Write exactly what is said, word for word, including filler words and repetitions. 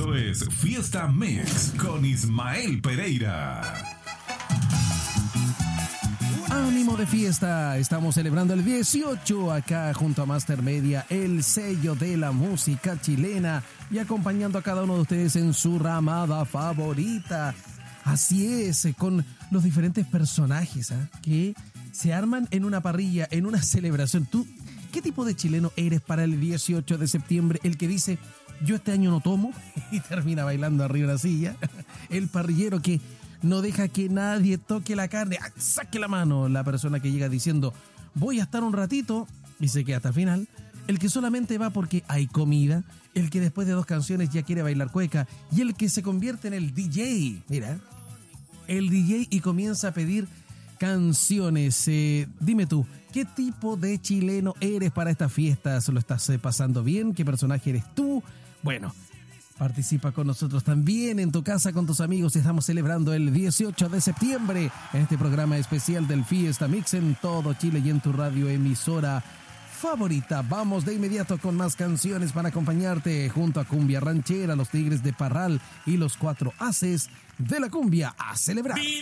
Esto es Fiesta Mix con Ismael Pereira. Ánimo de fiesta, estamos celebrando el dieciocho acá junto a Master Media, el sello de la música chilena, y acompañando a cada uno de ustedes en su ramada favorita. Así es, con los diferentes personajes ¿eh? que se arman en una parrilla, en una celebración. ¿Tú qué tipo de chileno eres para el dieciocho de septiembre? El que dice, yo este año no tomo, y termina bailando arriba de la silla. El parrillero que no deja que nadie toque la carne. ¡Saque la mano! La persona que llega diciendo, voy a estar un ratito, y se queda hasta el final. El que solamente va porque hay comida. El que después de dos canciones ya quiere bailar cueca. Y el que se convierte en el D J. Mira, el D J y comienza a pedir canciones. Eh, dime tú, ¿qué tipo de chileno eres para estas fiestas? ¿Lo estás eh, pasando bien? ¿Qué personaje eres tú? Bueno, participa con nosotros también en tu casa con tus amigos. Estamos celebrando el dieciocho de septiembre en este programa especial del Fiesta Mix en todo Chile y en tu radio emisora favorita. Vamos de inmediato con más canciones para acompañarte junto a Cumbia Ranchera, los Tigres de Parral y los Cuatro Haces de la Cumbia a celebrar.